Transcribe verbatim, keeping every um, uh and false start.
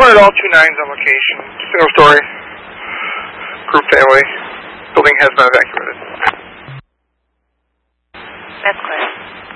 Responded all two nines on location. Single story. Group family. Building has been evacuated. That's clear.